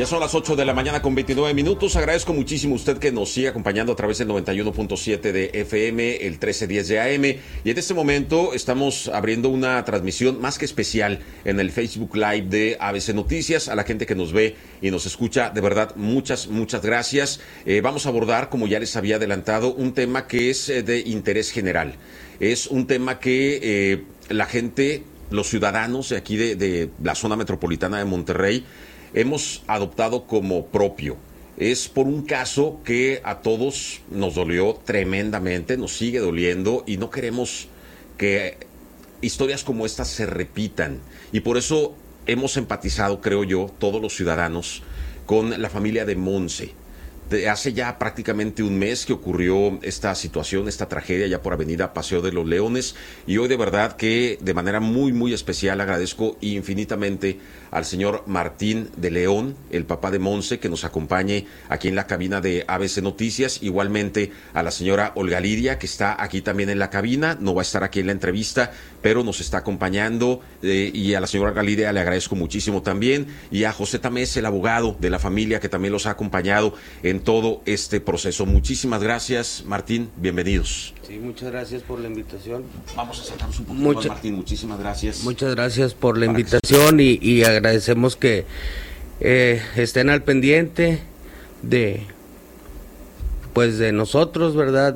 Ya son las 8 de la mañana con 29 minutos. Agradezco muchísimo a usted que nos siga acompañando a través del 91.7 de FM, el 1310 de AM. Y en este momento estamos abriendo una transmisión más que especial en el Facebook Live de ABC Noticias. A la gente que nos ve y nos escucha, de verdad, muchas gracias. Vamos a abordar, como ya les había adelantado, un tema que es de interés general. Es un tema que la gente, los ciudadanos de aquí de la zona metropolitana de Monterrey, hemos adoptado como propio. Es por un caso que a todos nos dolió tremendamente, nos sigue doliendo y no queremos que historias como estas se repitan. Y por eso hemos empatizado, creo yo, todos los ciudadanos con la familia de Monse. Hace ya prácticamente un mes que ocurrió esta situación, esta tragedia ya por Avenida Paseo de los Leones, y hoy de verdad que de manera muy especial agradezco infinitamente al señor Martín de León, el papá de Monse, que nos acompañe aquí en la cabina de ABC Noticias, igualmente a la señora Olga Lidia, que está aquí también en la cabina, no va a estar aquí en la entrevista, pero nos está acompañando, y a la señora Olga Lidia le agradezco muchísimo también, y a José Tamés, el abogado de la familia, que también los ha acompañado en todo este proceso. Muchísimas gracias, Martín, bienvenidos. Sí, muchas gracias por la invitación. Vamos a sacarnos un poquito más, Martín, muchísimas gracias. Muchas gracias por la invitación y agradecemos que estén al pendiente de nosotros, ¿verdad?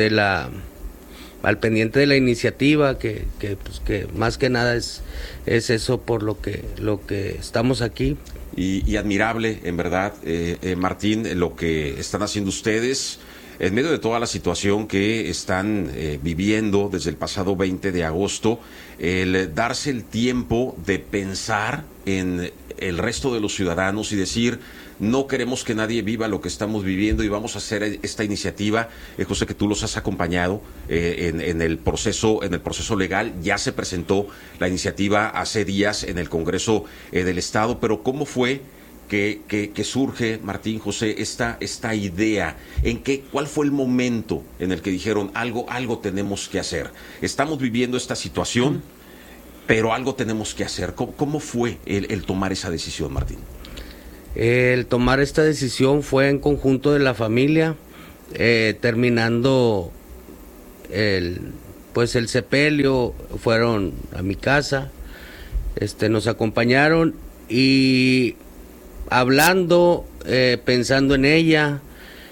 Al pendiente de la iniciativa que más que nada es eso por lo que estamos aquí. Y admirable, en verdad, Martín, lo que están haciendo ustedes en medio de toda la situación que están viviendo desde el pasado 20 de agosto, el darse el tiempo de pensar en el resto de los ciudadanos y decir, no queremos que nadie viva lo que estamos viviendo y vamos a hacer esta iniciativa. José, que tú los has acompañado en el proceso legal. Ya se presentó la iniciativa hace días en el Congreso del Estado, pero ¿cómo fue que surge, Martín, José, esta idea? ¿Cuál fue el momento en el que dijeron algo tenemos que hacer? Estamos viviendo esta situación, pero algo tenemos que hacer. ¿Cómo fue el tomar esa decisión, Martín? El tomar esta decisión fue en conjunto de la familia, terminando el sepelio, fueron a mi casa, nos acompañaron y hablando, pensando en ella,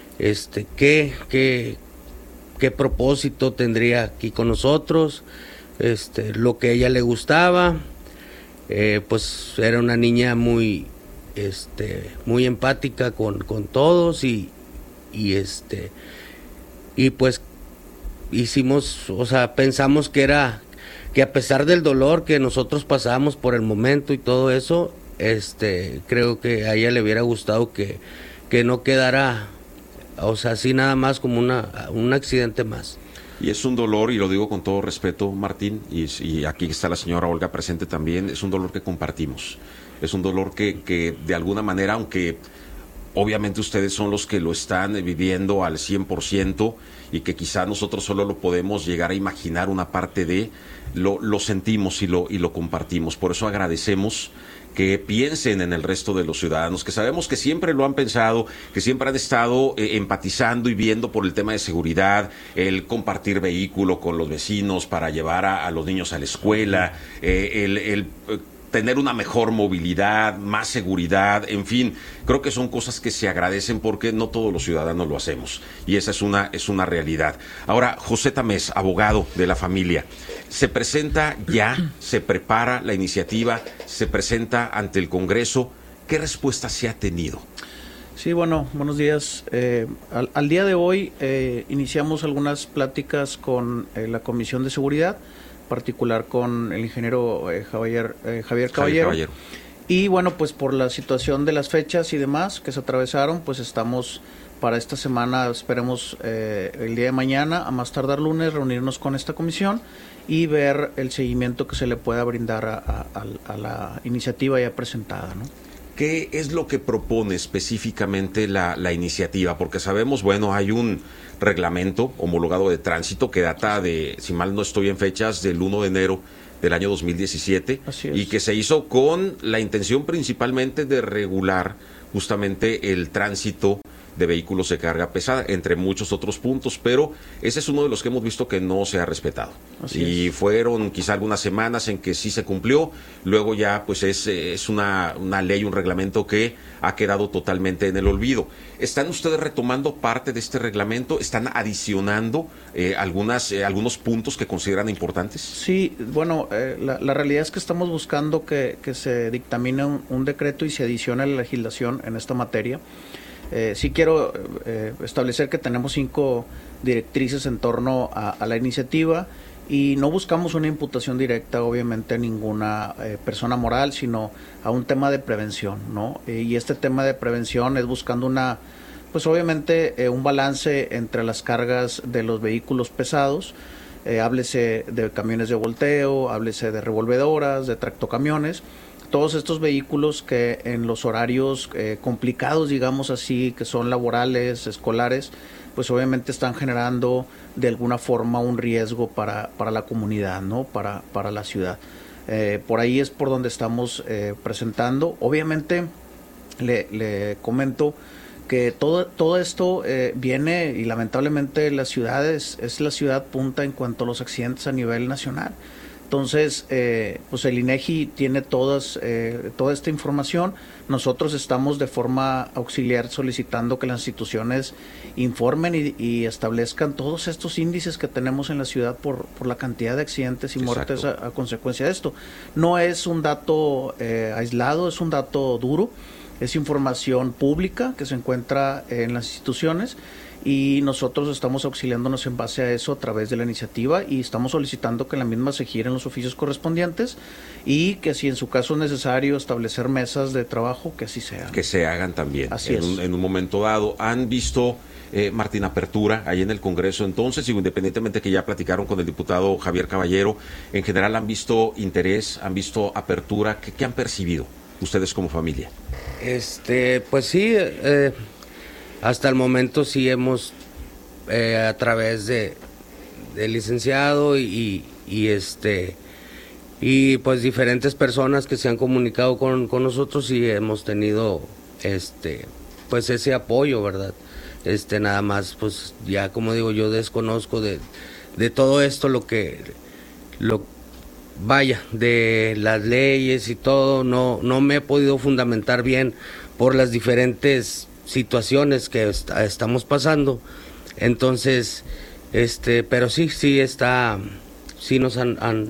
qué propósito tendría aquí con nosotros, lo que a ella le gustaba, pues era una niña muy empática con todos y pues hicimos, pensamos que a pesar del dolor que nosotros pasamos por el momento y todo eso, creo que a ella le hubiera gustado que no quedara, así nada más como un accidente más. Y es un dolor, y lo digo con todo respeto, Martín, y aquí está la señora Olga presente también, es un dolor que compartimos. Es un dolor que de alguna manera, aunque obviamente ustedes son los que lo están viviendo al 100% y que quizá nosotros solo lo podemos llegar a imaginar una parte de, lo sentimos y lo compartimos. Por eso agradecemos que piensen en el resto de los ciudadanos, que sabemos que siempre lo han pensado, que siempre han estado empatizando y viendo por el tema de seguridad, el compartir vehículo con los vecinos para llevar a los niños a la escuela, el tener una mejor movilidad, más seguridad, en fin, creo que son cosas que se agradecen porque no todos los ciudadanos lo hacemos y esa es una realidad. Ahora, José Tamés, abogado de la familia, se presenta ya, se prepara la iniciativa, se presenta ante el Congreso. ¿Qué respuesta se ha tenido? Sí, bueno, buenos días. Al día de hoy iniciamos algunas pláticas con la Comisión de Seguridad, particular con el ingeniero Javier Caballero. Y bueno, pues por la situación de las fechas y demás que se atravesaron, pues estamos para esta semana, esperemos el día de mañana, a más tardar lunes, reunirnos con esta comisión y ver el seguimiento que se le pueda brindar a la iniciativa ya presentada, ¿no? ¿Qué es lo que propone específicamente la iniciativa? Porque sabemos, bueno, hay un reglamento homologado de tránsito que data de, si mal no estoy en fechas, del 1 de enero del año 2017. Así es. Y que se hizo con la intención principalmente de regular justamente el tránsito de vehículos de carga pesada, entre muchos otros puntos, pero ese es uno de los que hemos visto que no se ha respetado. Y fueron quizá algunas semanas en que sí se cumplió, luego ya pues es una ley, un reglamento que ha quedado totalmente en el olvido. ¿Están ustedes retomando parte de este reglamento? ¿Están adicionando algunos puntos que consideran importantes? Sí, bueno, la realidad es que estamos buscando que se dictamine un decreto y se adicione la legislación en esta materia. Sí quiero establecer que tenemos 5 directrices en torno a la iniciativa y no buscamos una imputación directa, obviamente, a ninguna persona moral, sino a un tema de prevención, ¿no? Y este tema de prevención es buscando pues obviamente un balance entre las cargas de los vehículos pesados, háblese de camiones de volteo, háblese de revolvedoras, de tractocamiones, todos estos vehículos que en los horarios complicados, digamos así, que son laborales, escolares, pues obviamente están generando de alguna forma un riesgo para la comunidad, ¿no? Para la ciudad. Por ahí es por donde estamos presentando. Obviamente le comento que todo esto viene, y lamentablemente la ciudad es la ciudad punta en cuanto a los accidentes a nivel nacional. Entonces, pues el INEGI tiene toda esta información. Nosotros estamos de forma auxiliar solicitando que las instituciones informen y establezcan todos estos índices que tenemos en la ciudad por la cantidad de accidentes y muertes a consecuencia de esto. No es un dato aislado, es un dato duro, es información pública que se encuentra en las instituciones. Y nosotros estamos auxiliándonos en base a eso a través de la iniciativa y estamos solicitando que la misma se giren los oficios correspondientes y que si en su caso es necesario establecer mesas de trabajo, que así sea. Que se hagan también en un momento dado. ¿Han visto, Martín, apertura ahí en el Congreso entonces? Y independientemente que ya platicaron con el diputado Javier Caballero, en general han visto interés, han visto apertura. ¿Qué han percibido ustedes como familia? Pues sí, hasta el momento sí hemos, a través del licenciado y pues diferentes personas que se han comunicado con nosotros, y hemos tenido pues ese apoyo, ¿verdad? Nada más, pues ya como digo, yo desconozco de todo esto vaya, de las leyes y todo, no me he podido fundamentar bien por las diferentes situaciones que estamos pasando. Entonces, pero sí nos han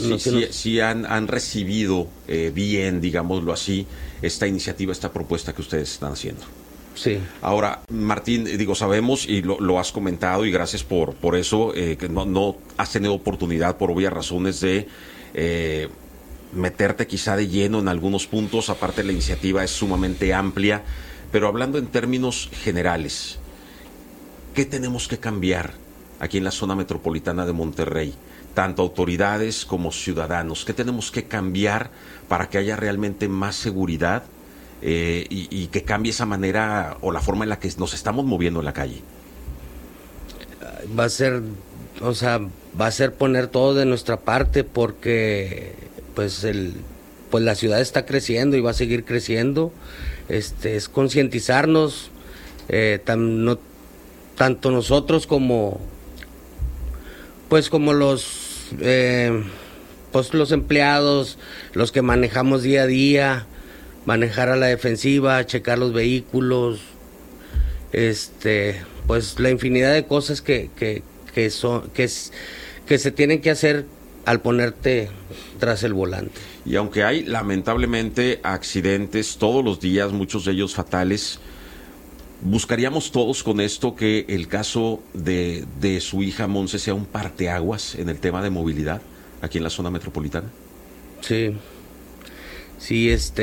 recibido bien, digámoslo así, esta iniciativa, esta propuesta que ustedes están haciendo. Sí. Ahora, Martín, sabemos y lo has comentado, y gracias por eso, que no has tenido oportunidad por obvias razones de meterte quizá de lleno en algunos puntos. Aparte, la iniciativa es sumamente amplia, pero hablando en términos generales, ¿qué tenemos que cambiar aquí en la zona metropolitana de Monterrey? Tanto autoridades como ciudadanos, ¿qué tenemos que cambiar para que haya realmente más seguridad y que cambie esa manera o la forma en la que nos estamos moviendo en la calle? Va a ser poner todo de nuestra parte, porque pues la ciudad está creciendo y va a seguir creciendo. Es concientizarnos, tanto nosotros como los empleados, los que manejamos día a día, manejar a la defensiva, checar los vehículos, pues la infinidad de cosas que se tienen que hacer al ponerte tras el volante. Y aunque hay lamentablemente accidentes todos los días, muchos de ellos fatales, buscaríamos todos con esto que el caso de su hija Monse sea un parteaguas en el tema de movilidad aquí en la zona metropolitana. Sí, es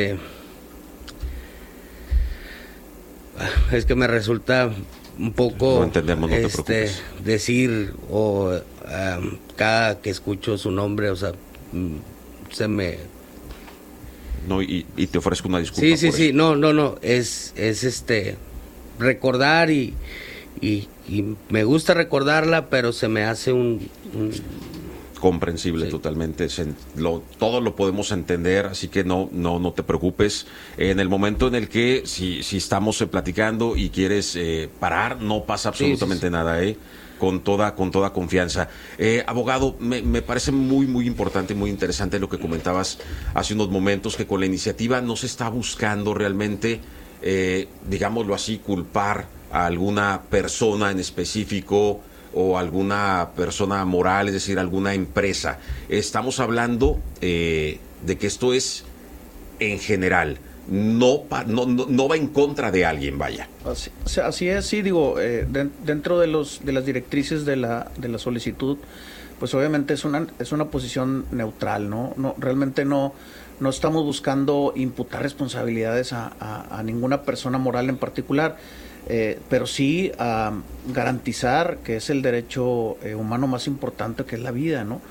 que me resulta un poco, no entendemos, no te preocupes, decir cada que escucho su nombre, se me... No, y te ofrezco una disculpa. Sí, no, es recordar y me gusta recordarla, pero se me hace Comprensible, Sí. totalmente. Todo lo podemos entender, así que no te preocupes. En el momento en el que si estamos platicando y quieres parar, no pasa absolutamente Sí. nada, con toda confianza. Abogado, me parece muy importante, muy interesante lo que comentabas hace unos momentos, que con la iniciativa no se está buscando realmente, digámoslo así, culpar a alguna persona en específico o alguna persona moral, es decir, alguna empresa. Estamos hablando de que esto es en general, no va en contra de alguien, vaya. Así, o sea, así es, sí, digo, dentro de las directrices de la solicitud, pues obviamente es una posición neutral, ¿no? Realmente no estamos buscando imputar responsabilidades a ninguna persona moral en particular. Pero sí garantizar que es el derecho humano más importante, que es la vida, ¿no?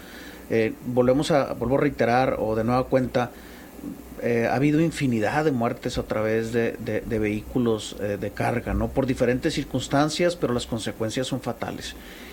Vuelvo a reiterar, o de nueva cuenta, ha habido infinidad de muertes a través de vehículos de carga, ¿no? Por diferentes circunstancias, pero las consecuencias son fatales.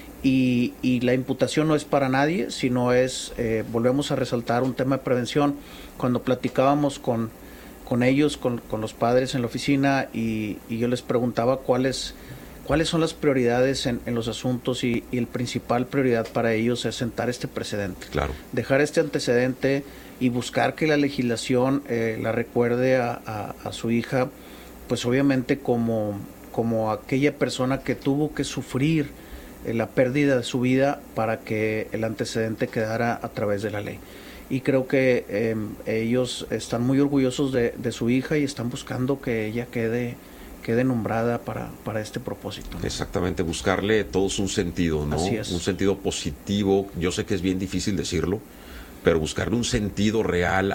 Y la imputación no es para nadie, sino volvemos a resaltar un tema de prevención. Cuando platicábamos con ellos, con los padres en la oficina, y yo les preguntaba cuáles son las prioridades en los asuntos, y el principal prioridad para ellos es sentar este precedente. Claro. Dejar este antecedente y buscar que la legislación la recuerde a su hija, pues obviamente como aquella persona que tuvo que sufrir la pérdida de su vida para que el antecedente quedara a través de la ley. Y creo que ellos están muy orgullosos de su hija y están buscando que ella quede nombrada para este propósito, ¿no? Exactamente, buscarle todos un sentido, ¿no? Así es. Un sentido positivo. Yo sé que es bien difícil decirlo, pero buscarle un sentido real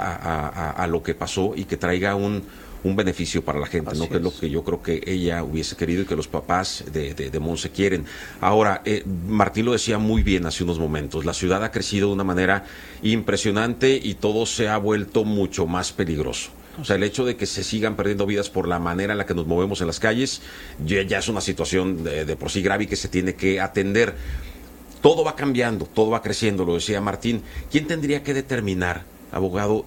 a lo que pasó y que traiga un beneficio para la gente, ¿no? Que es lo que yo creo que ella hubiese querido y que los papás de Monse quieren. Ahora, Martín lo decía muy bien hace unos momentos, la ciudad ha crecido de una manera impresionante y todo se ha vuelto mucho más peligroso. O sea, el hecho de que se sigan perdiendo vidas por la manera en la que nos movemos en las calles ya es una situación de por sí grave y que se tiene que atender. Todo va cambiando, todo va creciendo, lo decía Martín. ¿Quién tendría que determinar, abogado,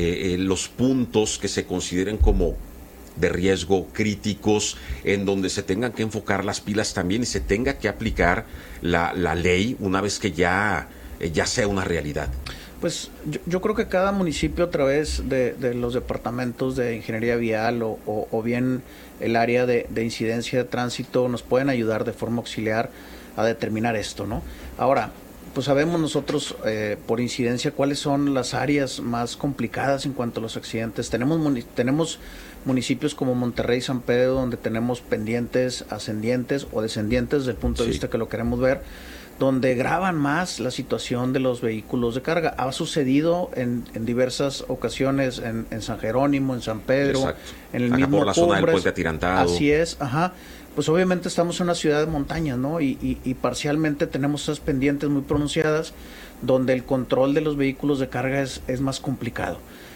los puntos que se consideren como de riesgo, críticos, en donde se tengan que enfocar las pilas también y se tenga que aplicar la ley una vez que ya sea una realidad? Pues yo creo que cada municipio, a través de los departamentos de ingeniería vial o bien el área de incidencia de tránsito, nos pueden ayudar de forma auxiliar a determinar esto, ¿no? Ahora, pues sabemos nosotros por incidencia cuáles son las áreas más complicadas en cuanto a los accidentes. Tenemos municipios como Monterrey y San Pedro, donde tenemos pendientes ascendientes o descendientes desde el punto de vista que lo queremos ver, donde graban más la situación de los vehículos de carga. Ha sucedido en diversas ocasiones en San Jerónimo, en San Pedro, exacto, en el acá mismo por la zona del Cumbres. Puente Atirantado. Así es, ajá. Pues obviamente estamos en una ciudad de montañas, ¿no? Y parcialmente tenemos esas pendientes muy pronunciadas, donde el control de los vehículos de carga es más complicado.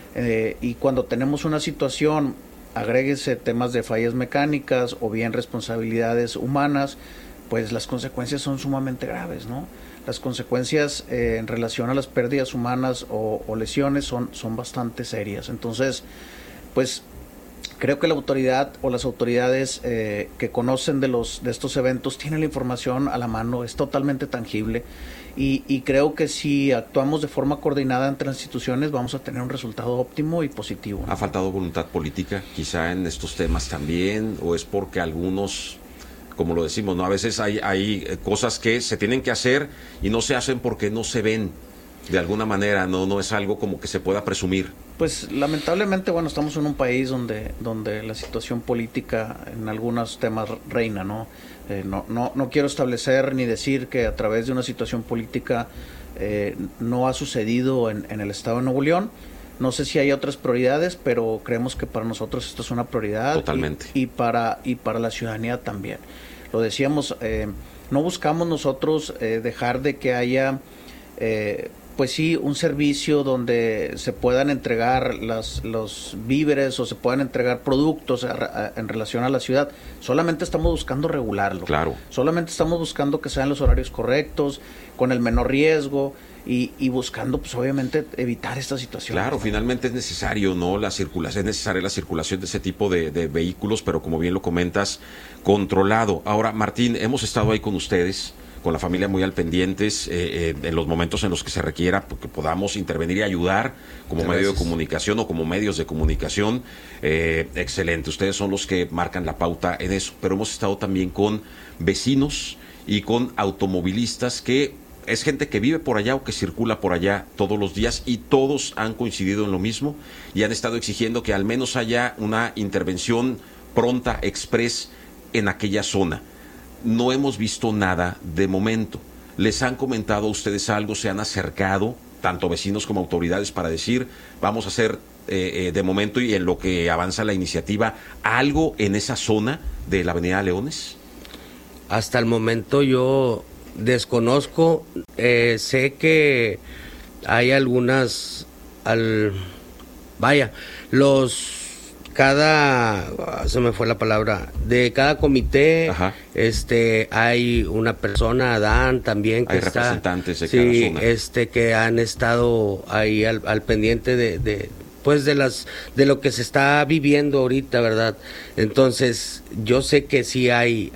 Y cuando tenemos una situación, agréguese temas de fallas mecánicas o bien responsabilidades humanas, pues las consecuencias son sumamente graves, ¿no? Las consecuencias en relación a las pérdidas humanas o lesiones son bastante serias. Entonces, pues creo que la autoridad o las autoridades que conocen de estos eventos tienen la información a la mano, es totalmente tangible, y creo que si actuamos de forma coordinada entre las instituciones vamos a tener un resultado óptimo y positivo, ¿no? ¿Ha faltado voluntad política quizá en estos temas también? ¿O es porque algunos, como lo decimos, ¿no? A veces hay cosas que se tienen que hacer y no se hacen porque no se ven de alguna manera, no es algo como que se pueda presumir? Pues lamentablemente, bueno, estamos en un país donde la situación política en algunos temas reina, ¿no? No quiero establecer ni decir que a través de una situación política no ha sucedido en el estado de Nuevo León. No sé si hay otras prioridades, pero creemos que para nosotros esto es una prioridad. Totalmente. Y para la ciudadanía también. Lo decíamos, no buscamos nosotros dejar de que haya pues sí, un servicio donde se puedan entregar los víveres o se puedan entregar productos en relación a la ciudad. Solamente estamos buscando regularlo. Claro. Solamente estamos buscando que sean los horarios correctos, con el menor riesgo, y buscando, pues obviamente, evitar esta situación. Claro, finalmente es necesario, ¿no? Es necesaria la circulación de ese tipo de vehículos, pero como bien lo comentas, controlado. Ahora, Martín, hemos estado ahí con ustedes, con la familia muy al pendientes, en los momentos en los que se requiera, que podamos intervenir y ayudar como medio de comunicación o como medios de comunicación. Excelente, ustedes son los que marcan la pauta en eso, pero hemos estado también con vecinos y con automovilistas que es gente que vive por allá o que circula por allá todos los días y todos han coincidido en lo mismo y han estado exigiendo que al menos haya una intervención pronta, express en aquella zona. No hemos visto nada de momento. ¿Les han comentado a ustedes algo? ¿Se han acercado, tanto vecinos como autoridades, para decir, vamos a hacer de momento y en lo que avanza la iniciativa, algo en esa zona de la Avenida Leones? Hasta el momento yo desconozco, sé que hay algunas, se me fue la palabra, de cada comité. Ajá. Hay una persona, Adán, también, que hay representantes de cada zona. Que han estado ahí al pendiente de lo que se está viviendo ahorita, ¿verdad? Entonces, yo sé que sí hay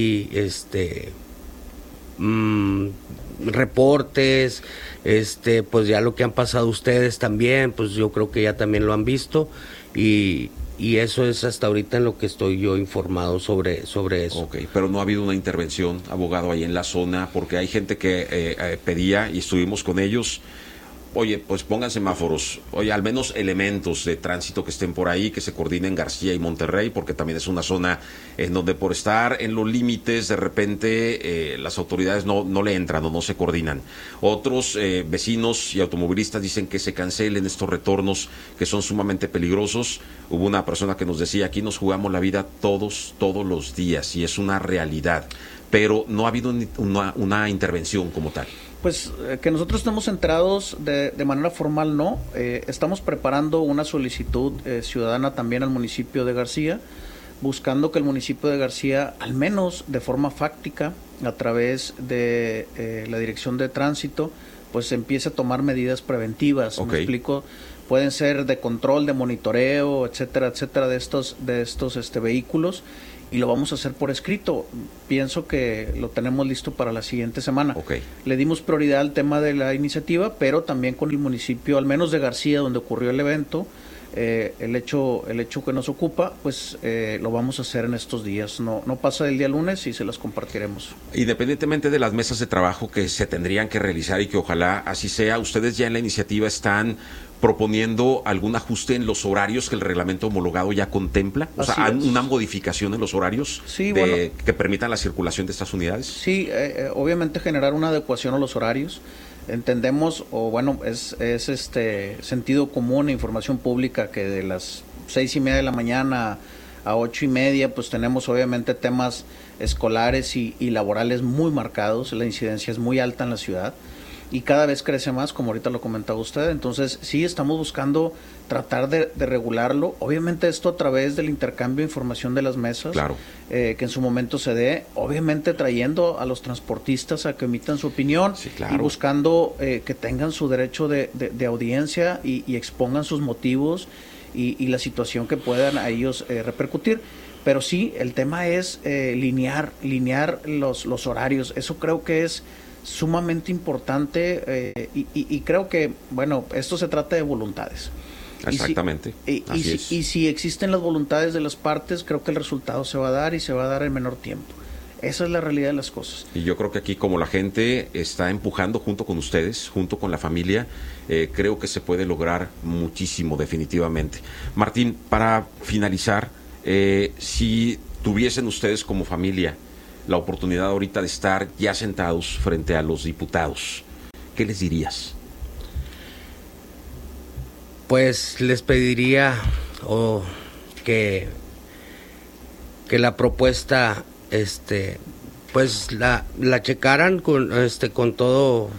reportes, pues ya lo que han pasado ustedes también, pues yo creo que ya también lo han visto y eso es hasta ahorita en lo que estoy yo informado sobre eso. Ok, pero no ha habido una intervención, abogado, ahí en la zona, porque hay gente que pedía y estuvimos con ellos. Oye, pues pongan semáforos, oye, al menos elementos de tránsito que estén por ahí, que se coordinen García y Monterrey, porque también es una zona en donde por estar en los límites, de repente las autoridades no le entran o no se coordinan. Otros vecinos y automovilistas dicen que se cancelen estos retornos que son sumamente peligrosos. Hubo una persona que nos decía, aquí nos jugamos la vida todos los días, y es una realidad, pero no ha habido una intervención como tal. Pues que nosotros estemos enterados de manera formal, no. Estamos preparando una solicitud ciudadana también al municipio de García, buscando que el municipio de García, al menos de forma fáctica, a través de la Dirección de Tránsito, pues empiece a tomar medidas preventivas. Okay. Me explico, pueden ser de control, de monitoreo, etcétera, etcétera, de estos vehículos. Y lo vamos a hacer por escrito. Pienso que lo tenemos listo para la siguiente semana. Okay. Le dimos prioridad al tema de la iniciativa, pero también con el municipio, al menos de García, donde ocurrió el evento, el hecho que nos ocupa, pues lo vamos a hacer en estos días. No pasa del día lunes y se las compartiremos. Independientemente de las mesas de trabajo que se tendrían que realizar y que ojalá así sea, ustedes ya en la iniciativa están proponiendo algún ajuste en los horarios que el reglamento homologado ya contempla, o sea, una modificación en los horarios que permitan la circulación de estas unidades. Sí, obviamente generar una adecuación a los horarios. Entendemos, es sentido común e información pública que de las 6:30 de la mañana a 8:30, pues tenemos obviamente temas escolares y laborales muy marcados. La incidencia es muy alta en la ciudad y cada vez crece más, como ahorita lo comentaba usted. Entonces sí estamos buscando tratar de regularlo, obviamente esto a través del intercambio de información de las mesas, claro, que en su momento se dé, obviamente trayendo a los transportistas a que emitan su opinión, sí, claro, y buscando que tengan su derecho de audiencia y expongan sus motivos y la situación que puedan a ellos repercutir. Pero sí, el tema es linear los horarios. Eso creo que es sumamente importante y creo que, esto se trata de voluntades. Exactamente. Y si existen las voluntades de las partes, creo que el resultado se va a dar y se va a dar en menor tiempo. Esa es la realidad de las cosas. Y yo creo que aquí, como la gente está empujando junto con ustedes, junto con la familia, creo que se puede lograr muchísimo, definitivamente. Martín, para finalizar, si tuviesen ustedes como familia la oportunidad ahorita de estar ya sentados frente a los diputados, ¿qué les dirías? Pues les pediría que la propuesta pues la checaran con todo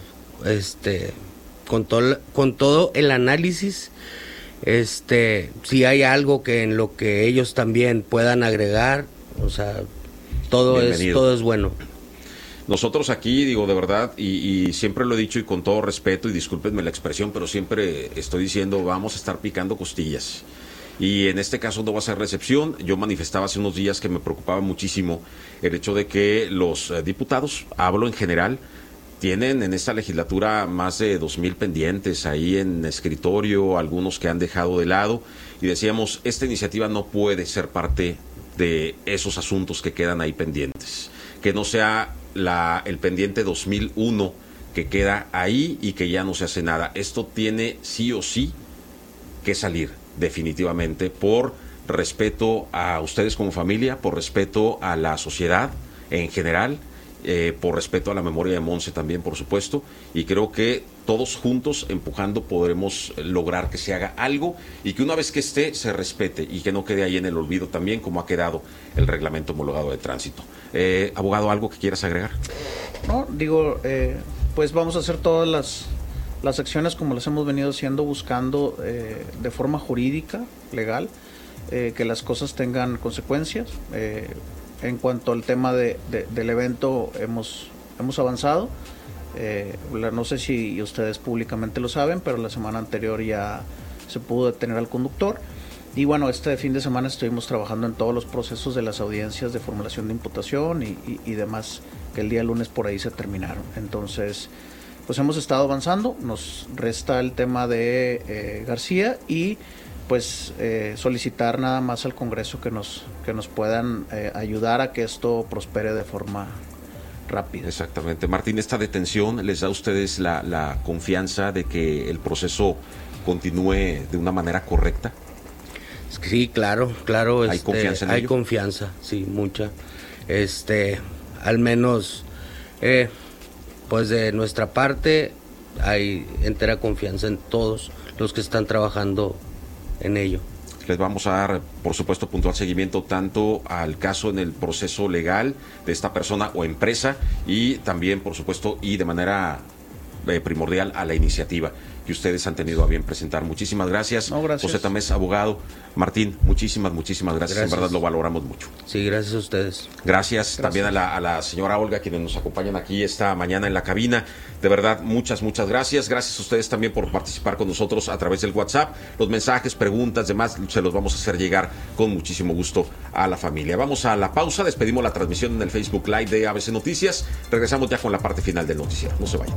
el análisis, si hay algo que en lo que ellos también puedan agregar, o sea, todo es bueno. Nosotros aquí, digo, de verdad, y siempre lo he dicho y con todo respeto, y discúlpenme la expresión, pero siempre estoy diciendo, vamos a estar picando costillas. Y en este caso no va a ser la excepción. Yo manifestaba hace unos días que me preocupaba muchísimo el hecho de que los diputados, hablo en general, tienen en esta legislatura más de 2,000 pendientes ahí en escritorio, algunos que han dejado de lado, y decíamos, esta iniciativa no puede ser parte de esos asuntos que quedan ahí pendientes. Que no sea el pendiente 2001 que queda ahí y que ya no se hace nada. Esto tiene sí o sí que salir definitivamente por respeto a ustedes como familia, por respeto a la sociedad en general, por respeto a la memoria de Monse también, por supuesto, y creo que todos juntos empujando podremos lograr que se haga algo y que una vez que esté se respete y que no quede ahí en el olvido también como ha quedado el reglamento homologado de tránsito. Abogado, ¿algo que quieras agregar? No, digo, pues vamos a hacer todas las acciones como las hemos venido haciendo, buscando de forma jurídica, legal, que las cosas tengan consecuencias. En cuanto al tema del evento, hemos avanzado. No sé si ustedes públicamente lo saben, pero la semana anterior ya se pudo detener al conductor. Y bueno, este fin de semana estuvimos trabajando en todos los procesos de las audiencias de formulación de imputación y demás, que el día lunes por ahí se terminaron. Entonces, pues hemos estado avanzando. Nos resta el tema de García y pues solicitar nada más al Congreso que nos puedan ayudar a que esto prospere de forma rápida. Exactamente. Martín, ¿esta detención les da a ustedes la confianza de que el proceso continúe de una manera correcta? Sí, claro. ¿Hay confianza en ello? Hay confianza, sí, mucha. Al menos, pues de nuestra parte hay entera confianza en todos los que están trabajando en ello. Les vamos a dar, por supuesto, puntual seguimiento tanto al caso en el proceso legal de esta persona o empresa y también, por supuesto, y de manera primordial a la iniciativa que ustedes han tenido a bien presentar. Muchísimas gracias. No, gracias. José Tamés, abogado. Martín, muchísimas gracias. En verdad lo valoramos mucho. Sí, gracias a ustedes. Gracias también a la señora Olga, quienes nos acompañan aquí esta mañana en la cabina. De verdad, muchas gracias. Gracias a ustedes también por participar con nosotros a través del WhatsApp. Los mensajes, preguntas, demás, se los vamos a hacer llegar con muchísimo gusto a la familia. Vamos a la pausa, despedimos la transmisión en el Facebook Live de ABC Noticias. Regresamos ya con la parte final del noticiero. No se vayan.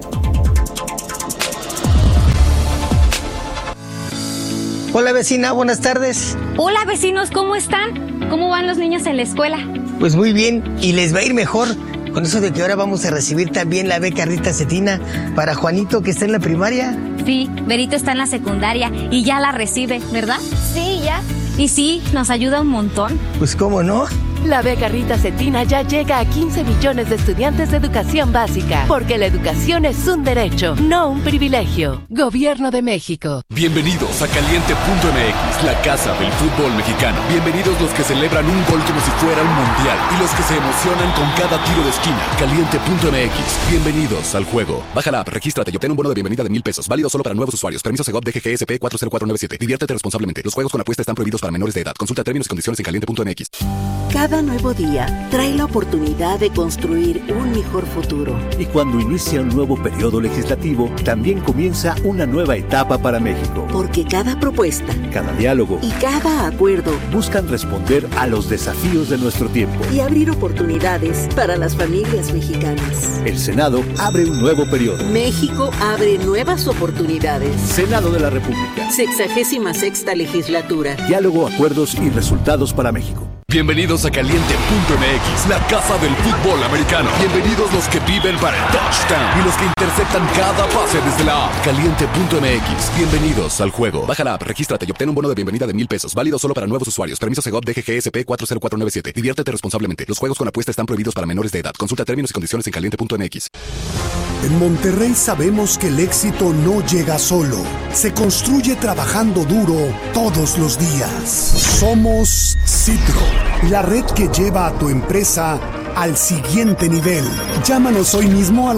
Hola vecina, buenas tardes. Hola vecinos, ¿cómo están? ¿Cómo van los niños en la escuela? Pues muy bien, y les va a ir mejor con eso de que ahora vamos a recibir también la beca Rita Cetina para Juanito, que está en la primaria. Sí, Berito está en la secundaria y ya la recibe, ¿verdad? Sí, ya. Y sí, nos ayuda un montón. Pues cómo no. La beca Rita Cetina ya llega a 15 millones de estudiantes de educación básica, porque la educación es un derecho, no un privilegio. Gobierno de México. Bienvenidos a Caliente.mx, la casa del fútbol mexicano. Bienvenidos los que celebran un gol como si fuera un mundial y los que se emocionan con cada tiro de esquina. Caliente.mx, bienvenidos al juego. Baja la app, regístrate y obtén un bono de bienvenida de $1,000. Válido solo para nuevos usuarios. Permiso Segov DGGSP 40497. Diviértete responsablemente. Los juegos con apuesta están prohibidos para menores de edad. Consulta términos y condiciones en Caliente.mx. Cada nuevo día trae la oportunidad de construir un mejor futuro. Y cuando inicia un nuevo periodo legislativo, también comienza una nueva etapa para México. Porque cada propuesta, cada diálogo y cada acuerdo buscan responder a los desafíos de nuestro tiempo y abrir oportunidades para las familias mexicanas. El Senado abre un nuevo periodo. México abre nuevas oportunidades. Senado de la República. 66ª legislatura. Diálogo, acuerdos y resultados para México. Bienvenidos a Caliente.mx, la casa del fútbol americano. Bienvenidos los que viven para el touchdown y los que interceptan cada pase desde la app. Caliente.mx, bienvenidos al juego. Baja la app, regístrate y obtén un bono de bienvenida de $1,000. Válido solo para nuevos usuarios. Permiso Segov DGGSP 40497. Diviértete responsablemente. Los juegos con apuesta están prohibidos para menores de edad. Consulta términos y condiciones en Caliente.mx. En Monterrey sabemos que el éxito no llega solo. Se construye trabajando duro todos los días. Somos Citro. la red que lleva a tu empresa al siguiente nivel. Llámanos hoy mismo al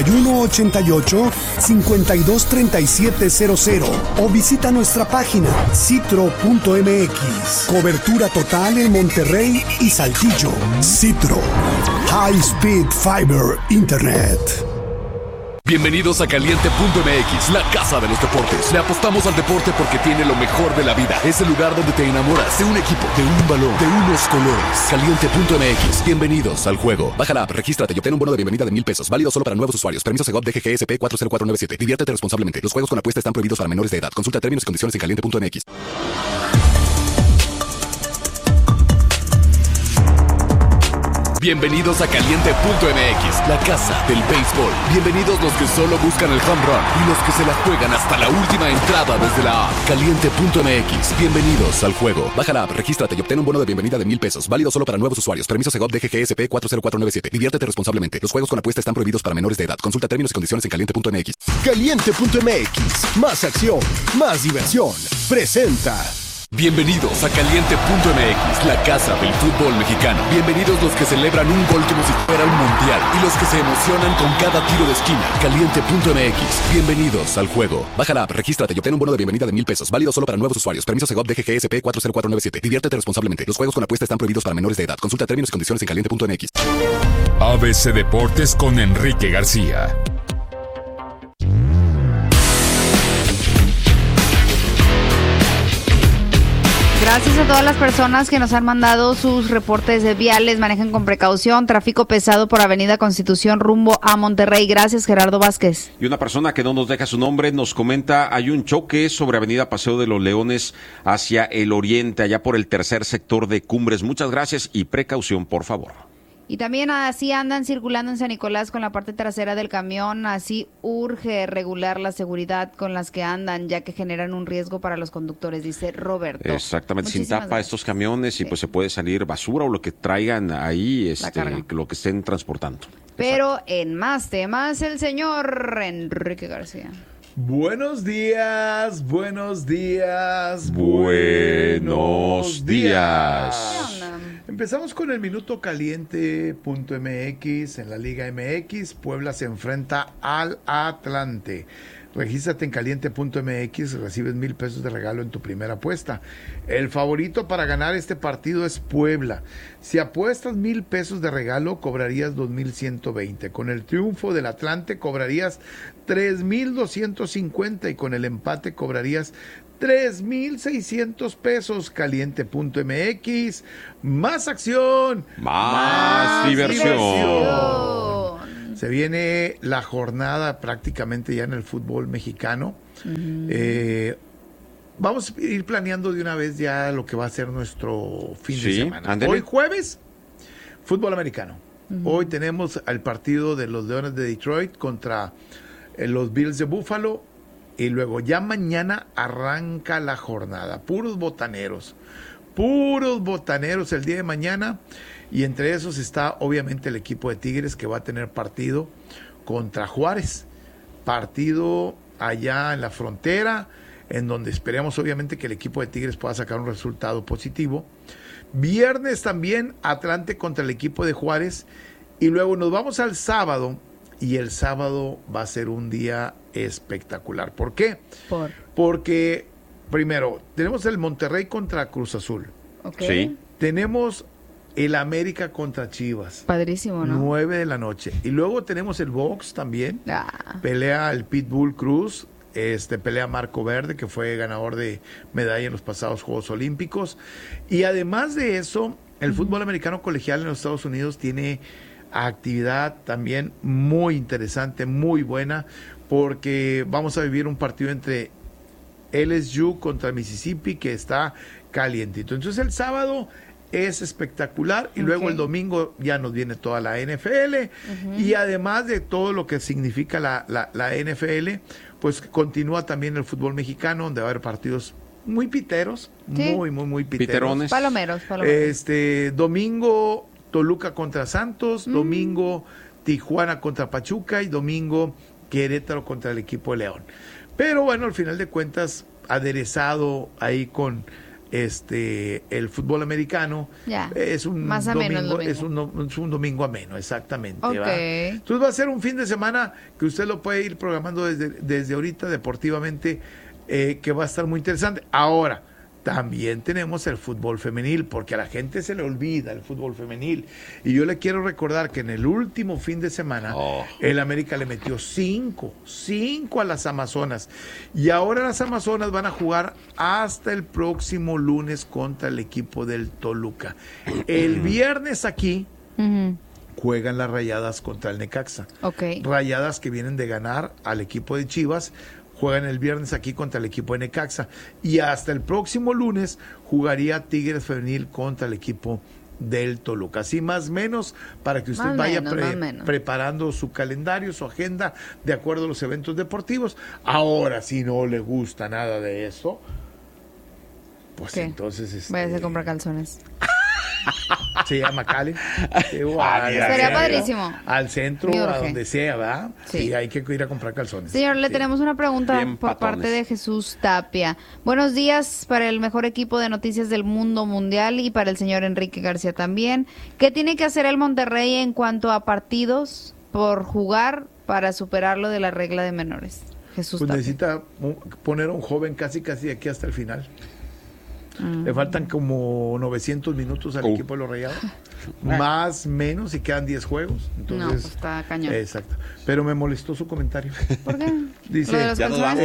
8188-523700 o visita nuestra página citro.mx. Cobertura total en Monterrey y Saltillo. Citro. High Speed Fiber Internet. Bienvenidos a Caliente.mx, la casa de los deportes. Le apostamos al deporte porque tiene lo mejor de la vida. Es el lugar donde te enamoras de un equipo, de un balón, de unos colores. Caliente.mx, bienvenidos al juego. Baja la app, regístrate y obtén un bono de bienvenida de $1,000. Válido solo para nuevos usuarios. Permiso Segov DGGSP 40497. Diviértete responsablemente. Los juegos con apuesta están prohibidos para menores de edad. Consulta términos y condiciones en Caliente.mx. Bienvenidos a Caliente.mx, la casa del béisbol. Bienvenidos los que solo buscan el home run y los que se la juegan hasta la última entrada desde la app. Caliente.mx, bienvenidos al juego. Baja la app, regístrate y obtén un bono de bienvenida de $1,000. Válido solo para nuevos usuarios. Permiso Segov DGGSP 40497. Diviértete responsablemente. Los juegos con apuesta están prohibidos para menores de edad. Consulta términos y condiciones en Caliente.mx. Caliente.mx, más acción, más diversión. Presenta. Bienvenidos a Caliente.mx, la casa del fútbol mexicano. Bienvenidos los que celebran un gol como si fuera un mundial y los que se emocionan con cada tiro de esquina. Caliente.mx, bienvenidos al juego. Baja la app, regístrate y obtén un bono de bienvenida de $1,000. Válido solo para nuevos usuarios. Permiso Segov DGGSP 40497. Diviértete responsablemente. Los juegos con apuesta están prohibidos para menores de edad. Consulta términos y condiciones en Caliente.mx. ABC Deportes con Enrique García. Gracias a todas las personas que nos han mandado sus reportes de viales. Manejen con precaución. Tráfico pesado por Avenida Constitución rumbo a Monterrey. Gracias, Gerardo Vázquez. Y una persona que no nos deja su nombre nos comenta, hay un choque sobre Avenida Paseo de los Leones hacia el oriente, allá por el tercer sector de Cumbres. Muchas gracias y precaución, por favor. Y también así andan circulando en San Nicolás con la parte trasera del camión. Así urge regular la seguridad con las que andan, ya que generan un riesgo para los conductores, dice Roberto. Exactamente, Muchísimas sin tapa gracias. estos camiones y pues se puede salir basura o lo que traigan ahí, carga. lo que estén transportando. Pero en más temas, el señor Enrique García. Buenos días, buenos días, Buenos días. Empezamos con el minuto caliente.mx en la Liga MX. Puebla se enfrenta al Atlante. Regístrate en caliente.mx, recibes $1,000 de regalo en tu primera apuesta. El favorito para ganar este partido es Puebla. Si apuestas $1,000 de regalo, cobrarías 2,120. Con el triunfo del Atlante cobrarías 3,250 y con el empate cobrarías 3,600 pesos. Caliente.mx, más acción, más diversión. Se viene la jornada prácticamente ya en el fútbol mexicano. Vamos a ir planeando de una vez ya lo que va a ser nuestro fin de semana. Ándele. Hoy jueves, fútbol americano. Hoy tenemos el partido de los Leones de Detroit contra los Bills de Buffalo. Y luego ya mañana arranca la jornada. Puros botaneros el día de mañana. Y entre esos está obviamente el equipo de Tigres que va a tener partido contra Juárez. Partido allá en la frontera, en donde esperemos obviamente que el equipo de Tigres pueda sacar un resultado positivo. Viernes también Atlante contra el equipo de Juárez. Y luego nos vamos al sábado. Y el sábado va a ser un día espectacular. ¿Por qué? Porque, primero, tenemos el Monterrey contra Cruz Azul. Okay. Sí. Tenemos el América contra Chivas. Padrísimo, ¿no? 9 de la noche. Y luego tenemos el box también. Pelea el Pitbull Cruz. Pelea Marco Verde, que fue ganador de medalla en los pasados Juegos Olímpicos. Y además de eso, el fútbol americano colegial en los Estados Unidos tiene actividad también muy interesante, muy buena, porque vamos a vivir un partido entre LSU contra Mississippi que está calientito. Entonces el sábado es espectacular y luego el domingo ya nos viene toda la NFL y además de todo lo que significa la NFL, pues continúa también el fútbol mexicano, donde va a haber partidos muy piteros, muy piterones. Palomeros. Domingo Toluca contra Santos, domingo Tijuana contra Pachuca y domingo Querétaro contra el equipo de León. Pero bueno, al final de cuentas, aderezado ahí con el fútbol americano. Es un más ameno domingo, el domingo. Es un domingo ameno, exactamente. Okay. ¿Va? Entonces va a ser un fin de semana que usted lo puede ir programando desde ahorita deportivamente, que va a estar muy interesante. Ahora, también tenemos el fútbol femenil, porque a la gente se le olvida el fútbol femenil. Y yo le quiero recordar que en el último fin de semana, el América le metió 5 a las Amazonas. Y ahora las Amazonas van a jugar hasta el próximo lunes contra el equipo del Toluca. El viernes aquí juegan las Rayadas contra el Necaxa. Rayadas que vienen de ganar al equipo de Chivas. Juegan el viernes aquí contra el equipo de Necaxa. Y hasta el próximo lunes jugaría Tigres Femenil contra el equipo del Toluca. Así más o menos, para que usted vaya preparando su calendario, su agenda, de acuerdo a los eventos deportivos. Ahora, si no le gusta nada de eso, pues entonces... Váyase a comprar calzones. Se llama Cali. Sería padrísimo. Al centro, a donde sea, ¿verdad? Sí, hay que ir a comprar calzones. Señor, le tenemos una pregunta por parte de Jesús Tapia. Buenos días para el mejor equipo de noticias del mundo mundial y para el señor Enrique García también. ¿Qué tiene que hacer el Monterrey en cuanto a partidos por jugar para superar lo de la regla de menores? Jesús Tapia. Necesita poner a un joven casi de aquí hasta el final. Le faltan como 900 minutos al equipo de los Rayados. Más, menos, y quedan 10 juegos. Entonces, pues está cañón. Exacto. Pero me molestó su comentario. ¿Por qué? Dice, ya nos vamos.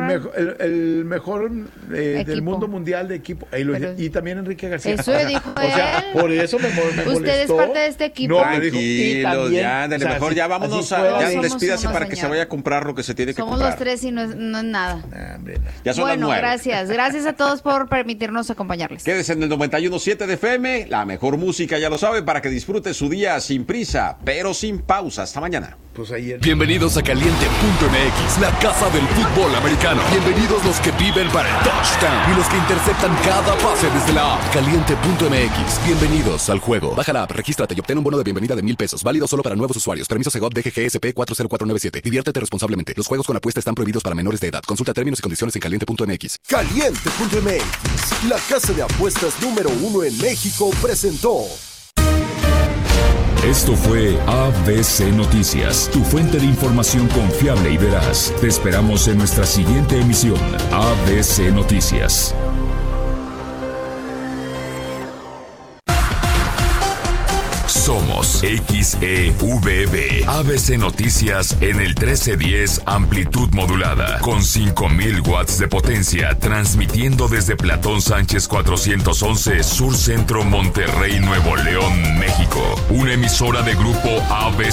El mejor del mundo mundial de equipo. Y también Enrique García. Eso dijo él. Por eso me molestó. Usted es parte de este equipo. No, tranquilos, ya, de lo mejor ya vámonos ya despídase para que se vaya a comprar lo que se tiene que comprar. Somos los tres y no es nada. Ya son las 9. Gracias a todos por permitirnos acompañarles. Quédese en el 91.7 de FM, la mejor música, ya lo sabe, para que disfrute su día sin prisa, pero sin pausa. Hasta mañana. Bienvenidos a Caliente.mx, la casa del fútbol americano. Bienvenidos los que viven para el touchdown y los que interceptan cada pase desde la app. Caliente.mx, bienvenidos al juego. Baja la app, regístrate y obtén un bono de bienvenida de $1,000. Válido solo para nuevos usuarios. Permiso Segov DGGSP 40497. Diviértete responsablemente. Los juegos con apuesta están prohibidos para menores de edad. Consulta términos y condiciones en Caliente.mx. Caliente.mx, la casa de apuestas número 1 en México, presentó. Esto fue ABC Noticias, tu fuente de información confiable y veraz. Te esperamos en nuestra siguiente emisión, ABC Noticias. Somos XEVB, ABC Noticias en el 1310 amplitud modulada, con 5000 watts de potencia, transmitiendo desde Platón Sánchez 411, Sur Centro, Monterrey, Nuevo León, México. Una emisora de grupo ABC.